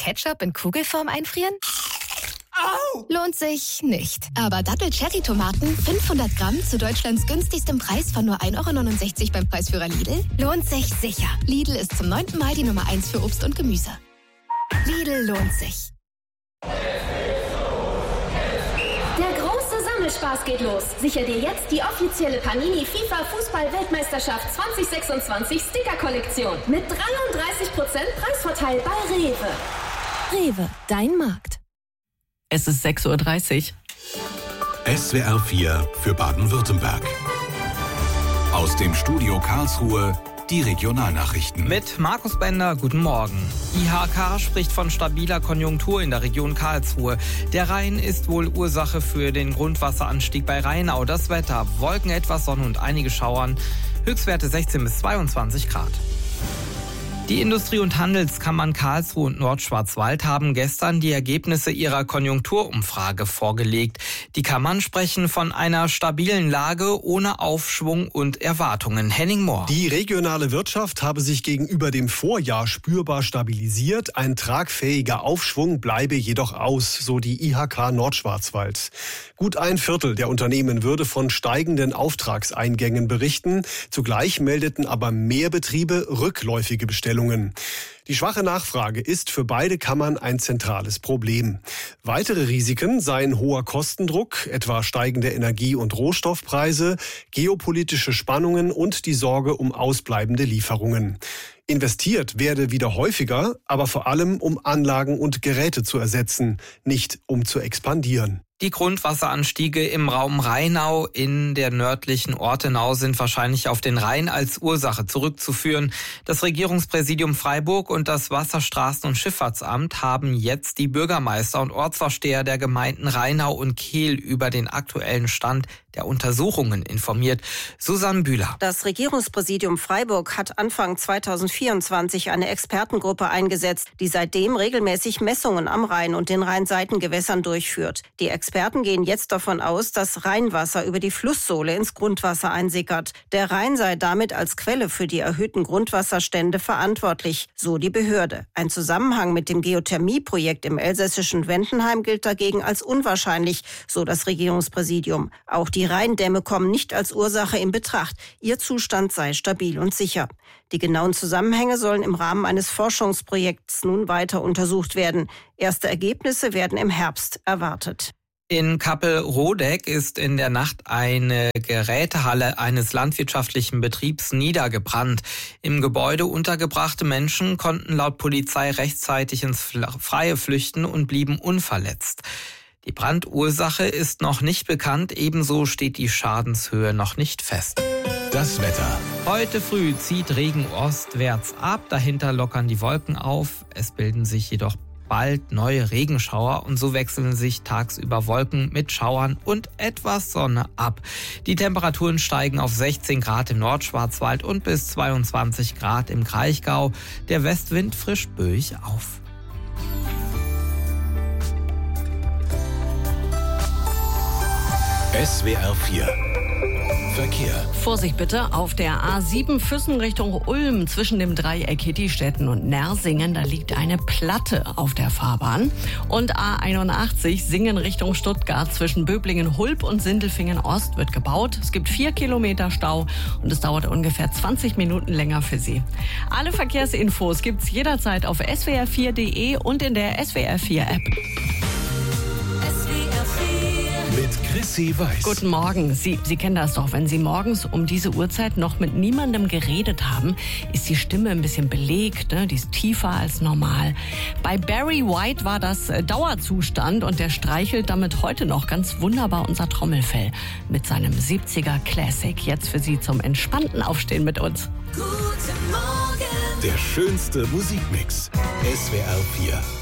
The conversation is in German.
Ketchup in Kugelform einfrieren? Au! Lohnt sich nicht. Aber Dattel-Cherry-Tomaten 500 Gramm zu Deutschlands günstigstem Preis von nur 1,69 € beim Preisführer Lidl lohnt sich sicher. Lidl ist zum 9. Mal die Nummer 1 für Obst und Gemüse. Lidl lohnt sich. Der große Sammelspaß geht los. Sicher dir jetzt die offizielle Panini FIFA Fußball-Weltmeisterschaft 2026 Sticker-Kollektion mit 33% Preisvorteil bei Rewe. Rewe, dein Markt. Es ist 6:30 Uhr. SWR 4 für Baden-Württemberg. Aus dem Studio Karlsruhe die Regionalnachrichten. Mit Markus Bender, guten Morgen. IHK spricht von stabiler Konjunktur in der Region Karlsruhe. Der Rhein ist wohl Ursache für den Grundwasseranstieg bei Rheinau. Das Wetter, Wolken, etwas Sonne und einige Schauern. Höchstwerte 16 bis 22 Grad. Die Industrie- und Handelskammern Karlsruhe und Nordschwarzwald haben gestern die Ergebnisse ihrer Konjunkturumfrage vorgelegt. Die Kammern sprechen von einer stabilen Lage ohne Aufschwung und Erwartungen. Henning Mohr. Die regionale Wirtschaft habe sich gegenüber dem Vorjahr spürbar stabilisiert. Ein tragfähiger Aufschwung bleibe jedoch aus, so die IHK Nordschwarzwald. Gut ein Viertel der Unternehmen würde von steigenden Auftragseingängen berichten. Zugleich meldeten aber mehr Betriebe rückläufige Bestellungen. Die schwache Nachfrage ist für beide Kammern ein zentrales Problem. Weitere Risiken seien hoher Kostendruck, etwa steigende Energie- und Rohstoffpreise, geopolitische Spannungen und die Sorge um ausbleibende Lieferungen. Investiert werde wieder häufiger, aber vor allem um Anlagen und Geräte zu ersetzen, nicht um zu expandieren. Die Grundwasseranstiege im Raum Rheinau in der nördlichen Ortenau sind wahrscheinlich auf den Rhein als Ursache zurückzuführen. Das Regierungspräsidium Freiburg und das Wasserstraßen- und Schifffahrtsamt haben jetzt die Bürgermeister und Ortsvorsteher der Gemeinden Rheinau und Kehl über den aktuellen Stand der Untersuchungen informiert. Susanne Bühler. Das Regierungspräsidium Freiburg hat Anfang 2024 eine Expertengruppe eingesetzt, die seitdem regelmäßig Messungen am Rhein und den Rheinseitengewässern durchführt. Die Experten gehen jetzt davon aus, dass Rheinwasser über die Flusssohle ins Grundwasser einsickert. Der Rhein sei damit als Quelle für die erhöhten Grundwasserstände verantwortlich, so die Behörde. Ein Zusammenhang mit dem Geothermieprojekt im elsässischen Wendenheim gilt dagegen als unwahrscheinlich, so das Regierungspräsidium. Auch die Rheindämme kommen nicht als Ursache in Betracht. Ihr Zustand sei stabil und sicher. Die genauen Zusammenhänge sollen im Rahmen eines Forschungsprojekts nun weiter untersucht werden. Erste Ergebnisse werden im Herbst erwartet. In Kappel-Rodeck ist in der Nacht eine Gerätehalle eines landwirtschaftlichen Betriebs niedergebrannt. Im Gebäude untergebrachte Menschen konnten laut Polizei rechtzeitig ins Freie flüchten und blieben unverletzt. Die Brandursache ist noch nicht bekannt, ebenso steht die Schadenshöhe noch nicht fest. Das Wetter. Heute früh zieht Regen ostwärts ab, dahinter lockern die Wolken auf. Es bilden sich jedoch bald neue Regenschauer und so wechseln sich tagsüber Wolken mit Schauern und etwas Sonne ab. Die Temperaturen steigen auf 16 Grad im Nordschwarzwald und bis 22 Grad im Kraichgau. Der Westwind frischt böig auf. SWR 4 Verkehr. Vorsicht bitte, auf der A7 Füssen Richtung Ulm zwischen dem Dreieck Hittistetten und Nersingen, da liegt eine Platte auf der Fahrbahn. Und A81 Singen Richtung Stuttgart zwischen Böblingen-Hulb und Sindelfingen-Ost wird gebaut. Es gibt 4 Kilometer Stau und es dauert ungefähr 20 Minuten länger für Sie. Alle Verkehrsinfos gibt's jederzeit auf swr4.de und in der SWR 4 App. Mit Chrissy Weiß. Guten Morgen. Sie kennen das doch, wenn Sie morgens um diese Uhrzeit noch mit niemandem geredet haben, ist die Stimme ein bisschen belegt, ne? Die ist tiefer als normal. Bei Barry White war das Dauerzustand und der streichelt damit heute noch ganz wunderbar unser Trommelfell mit seinem 70er Classic. Jetzt für Sie zum entspannten Aufstehen mit uns. Guten Morgen. Der schönste Musikmix. SWR 4.